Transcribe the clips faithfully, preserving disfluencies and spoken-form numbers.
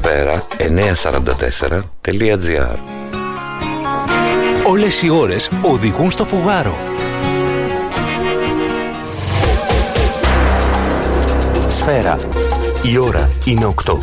σφαίρα εννιακόσια σαράντα τέσσερα τελεία τζι άρ. Όλες οι ώρες οδηγούν στο φουγάρο. Σφαίρα. Η ώρα είναι οκτώ.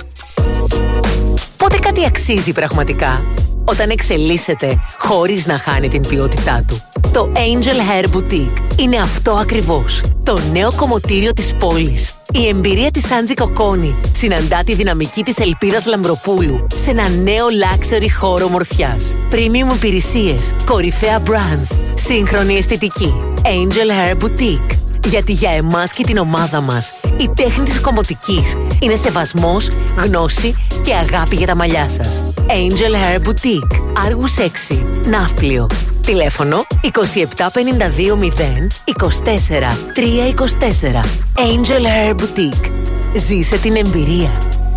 Πότε κάτι αξίζει πραγματικά? Όταν εξελίσσεται χωρίς να χάνει την ποιότητά του. Το Angel Hair Boutique είναι αυτό ακριβώς. Το νέο κομμωτήριο της πόλης. Η εμπειρία της Άντζη Κοκόνη συναντά τη δυναμική της Ελπίδας Λαμπροπούλου σε ένα νέο luxury χώρο ομορφιάς. Premium υπηρεσίες, κορυφαία brands, σύγχρονη αισθητική. Angel Hair Boutique. Γιατί για εμάς και την ομάδα μας η τέχνη της κομμωτικής είναι σεβασμός, γνώση και αγάπη για τα μαλλιά σας. Angel Hair Boutique, Άργους έξι, Ναύπλιο. Τηλέφωνο είκοσι επτά πενήντα δύο μηδέν είκοσι τέσσερα τριακόσια είκοσι τέσσερα. Angel Hair Boutique. Ζήσε την εμπειρία.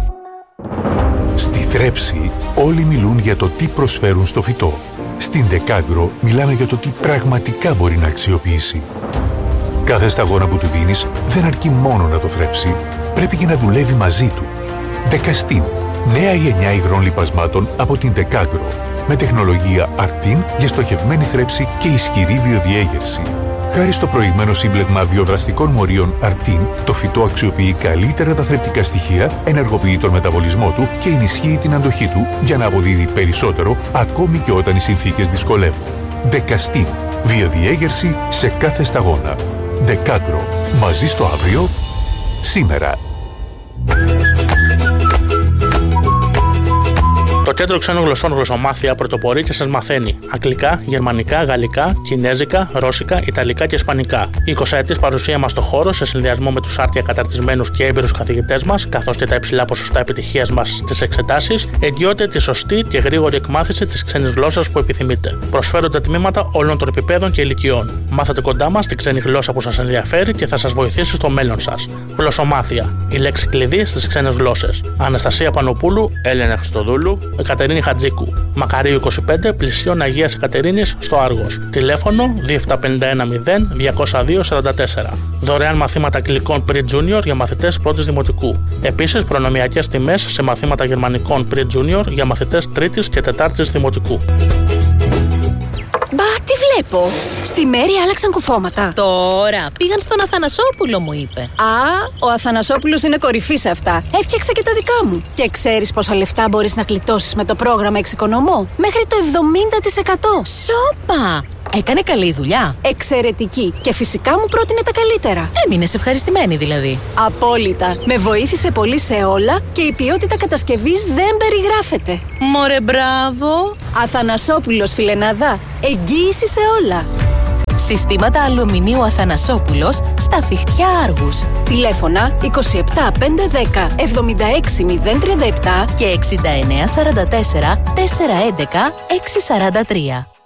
Στη Θρέψη όλοι μιλούν για το τι προσφέρουν στο φυτό. Στην Decagro μιλάμε για το τι πραγματικά μπορεί να αξιοποιήσει. Κάθε σταγόνα που του δίνεις δεν αρκεί μόνο να το θρέψει, πρέπει και να δουλεύει μαζί του. Decastin, νέα γενιά υγρών λιπασμάτων από την Decagro, με τεχνολογία Artin για στοχευμένη θρέψη και ισχυρή βιοδιέγερση. Χάρη στο προηγμένο σύμπλεγμα βιοδραστικών μορίων Artin, το φυτό αξιοποιεί καλύτερα τα θρεπτικά στοιχεία, ενεργοποιεί τον μεταβολισμό του και ενισχύει την αντοχή του για να αποδίδει περισσότερο ακόμη και όταν οι συνθήκες δυσκολεύουν. Decastin, βιοδιέγερση σε κάθε σταγόνα. Decagro. Μαζί στο αύριο, σήμερα. Το Κέντρο Ξένων Γλωσσών Γλωσσομάθεια πρωτοπορεί και σας μαθαίνει αγγλικά, γερμανικά, γαλλικά, κινέζικα, ρώσικα, ιταλικά και ισπανικά. Η εικοσαετής παρουσία μας στο χώρο, σε συνδυασμό με τους άρτια καταρτισμένους και έμπειρους καθηγητές μας, καθώς και τα υψηλά ποσοστά επιτυχίας μας στις εξετάσεις, εγγυώνται τη σωστή και γρήγορη εκμάθηση της ξένης γλώσσας που επιθυμείτε. Προσφέρονται τμήματα όλων των επίπεδων και ηλικιών. Μάθετε κοντά μας τη ξένη γλώσσα που σας ενδιαφέρει και θα σας βοηθήσει στο μέλλον σας. Γλωσσομάθεια. Η λέξη κλειδί στις ξένες γλώσσες. Αναστασία Πανοπούλου, Έλενα Χριστοδούλου, Εκατερίνη Χατζίκου. Μακαρίου είκοσι πέντε, πλησίον Αγίας Εκατερίνης στο Άργος. Τηλέφωνο δύο επτά πέντε ένα μηδέν διακόσια δύο σαράντα τέσσερα. Δωρεάν μαθήματα αγγλικών Pre-Junior για μαθητές πρώτης δημοτικού. Επίσης, προνομιακές τιμές σε μαθήματα γερμανικών Pre-Junior για μαθητές τρίτης και τετάρτης δημοτικού. Μπα, τι βλέπω! Στη Μέρη άλλαξαν κουφώματα. Τώρα πήγαν στον Αθανασόπουλο, μου είπε. Α, ο Αθανασόπουλος είναι κορυφή σε αυτά. Έφτιαξα και τα δικά μου. Και ξέρεις πόσα λεφτά μπορείς να γλιτώσεις με το πρόγραμμα Εξοικονομώ? Μέχρι το εβδομήντα τοις εκατό. Σόπα! Έκανε καλή δουλειά. Εξαιρετική. Και φυσικά μου πρότεινε τα καλύτερα. Έμεινες ευχαριστημένη δηλαδή. Απόλυτα. Με βοήθησε πολύ σε όλα και η ποιότητα κατασκευής δεν περιγράφεται. Μωρέ, μπράβο. Αθανασόπουλος, φιλενάδα. Εγγύηση σε όλα. Συστήματα αλουμινίου Αθανασόπουλος στα Φιχτιά Άργους. Τηλέφωνα είκοσι επτά πεντακόσια δέκα εβδομήντα έξι μηδέν τριάντα επτά και εξήντα εννέα σαράντα τέσσερα τετρακόσια έντεκα εξακόσια σαράντα τρία.